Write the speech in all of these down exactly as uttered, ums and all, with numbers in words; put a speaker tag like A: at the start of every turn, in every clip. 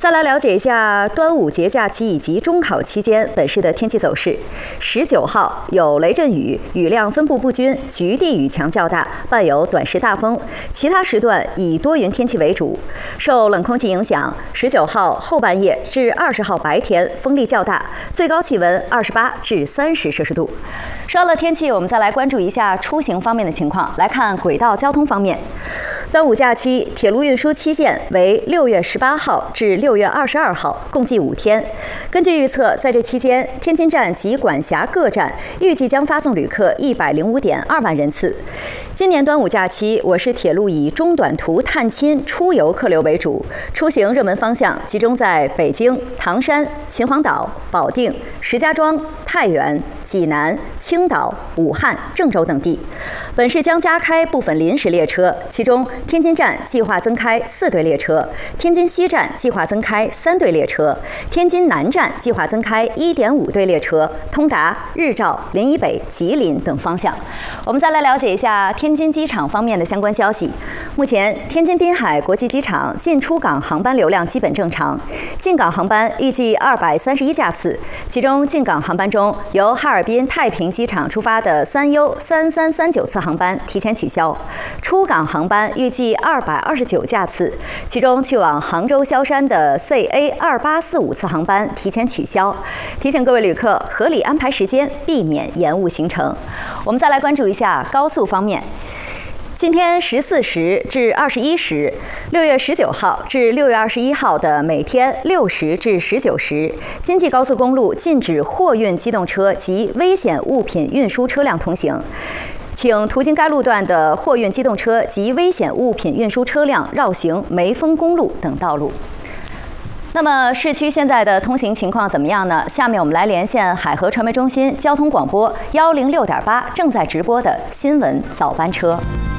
A: 再来了解一下端午节假期以及中考期间本市的天气走势。十九号有雷阵雨，雨量分布不均，局地雨强较大，伴有短时大风。其他时段以多云天气为主。受冷空气影响，十九号后半夜至二十号白天风力较大，最高气温二十八至三十摄氏度。说了天气，我们再来关注一下出行方面的情况。来看轨道交通方面。端午假期铁路运输期限为六月十八号至六月二十二号，共计五天。根据预测，在这期间，天津站及管辖各站预计将发送旅客一百零五点二万人次。今年端午假期，我市铁路以中短途探亲出游客流为主，出行热门方向集中在北京、唐山、秦皇岛、保定、石家庄、太原、济南、青岛、武汉、郑州等地。本市将加开部分临时列车，其中天津站计划增开四对列车，天津西站计划增开三对列车，天津南站计划增开一点五对列车，通达日照、临沂北、吉林等方向。我们再来了解一下天津机场方面的相关消息。目前，天津滨海国际机场进出港航班流量基本正常，进港航班预计二百三十一架次，其中进港航班中，由哈尔滨太平机场出发的三 U 三三三九次航班提前取消，出港航班预计二百二十九架次，其中去往杭州萧山的 C A 二八四五次航班提前取消。提醒各位旅客合理安排时间，避免延误行程。我们再来关注一下高速方面。今天十四时至二十一时，六月十九号至六月二十一号的每天六时至十九时，京济高速公路禁止货运机动车及危险物品运输车辆通行，请途经该路段的货运机动车及危险物品运输车辆绕行梅峰公路等道路。那么市区现在的通行情况怎么样呢？下面我们来连线海河传媒中心交通广播幺零六点八正在直播的新闻早班车。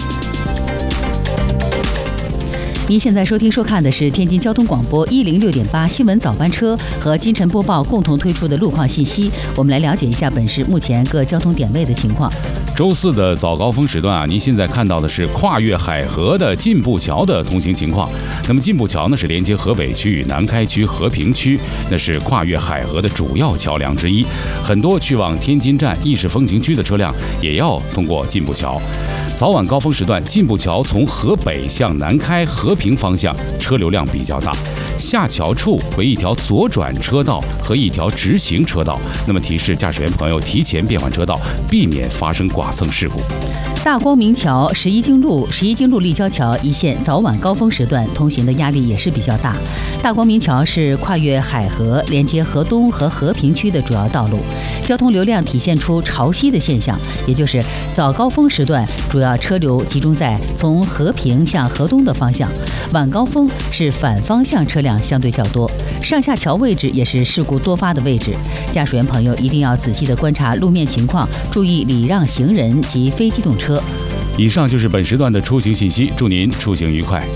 B: 您现在收听收看的是天津交通广播一零六点八新闻早班车和金晨播报共同推出的路况信息。我们来了解一下本市目前各交通点位的情况。
C: 周四的早高峰时段啊，您现在看到的是跨越海河的进步桥的通行情况。那么进步桥呢是连接河北区与南开区、和平区，那是跨越海河的主要桥梁之一。很多去往天津站、意式风情区的车辆也要通过进步桥。早晚高峰时段，进步桥从河北向南开、和平方向车流量比较大，下桥处为一条左转车道和一条直行车道，那么提示驾驶员朋友提前变换车道，避免发生剐蹭事故。
B: 大光明桥、十一经路、十一经路立交桥一线早晚高峰时段通行的压力也是比较大。大光明桥是跨越海河连接河东和和平区的主要道路，交通流量体现出潮汐的现象，也就是早高峰时段主要车流集中在从和平向河东的方向，晚高峰是反方向车辆相对较多，上下桥位置也是事故多发的位置。驾驶员朋友一定要仔细地观察路面情况，注意礼让行人及非机动车。
C: 以上就是本时段的出行信息，祝您出行愉快。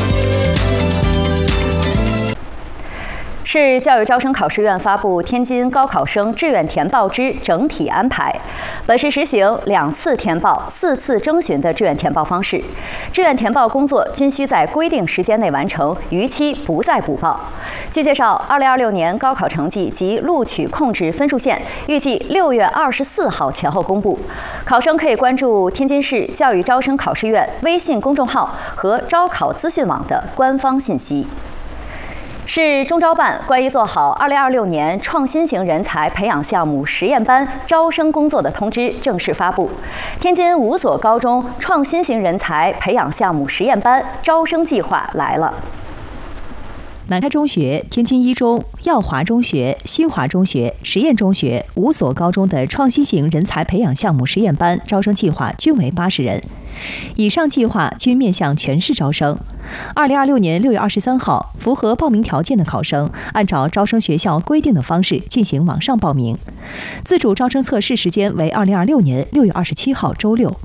A: 市教育招生考试院发布天津高考生志愿填报之整体安排，本市实行两次填报、四次征询的志愿填报方式。志愿填报工作均需在规定时间内完成，逾期不再补报。据介绍，二零二六年高考成绩及录取控制分数线预计六月二十四号前后公布，考生可以关注天津市教育招生考试院微信公众号和招考资讯网的官方信息。市中招办关于做好二零二六年创新型人才培养项目实验班招生工作的通知正式发布。天津五所高中创新型人才培养项目实验班招生计划来了。
D: 南开中学、天津一中、耀华中学、新华中学、实验中学五所高中的创新型人才培养项目实验班招生计划均为八十人。以上计划均面向全市招生。二零二六年六月二十三号，符合报名条件的考生，按照招生学校规定的方式进行网上报名。自主招生测试时间为二零二六年六月二十七号周六。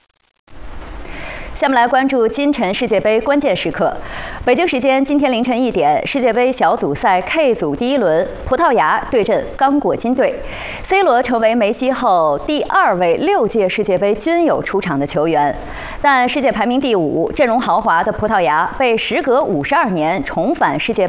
A: 下面来关注今晨世界杯关键时刻。北京时间今天凌晨一点，世界杯小组赛 K 组第一轮，葡萄牙对阵刚果金队。C 罗成为梅西后第二位六届世界杯均有出场的球员，但世界排名第五、阵容豪华的葡萄牙被时隔五十二年重返世界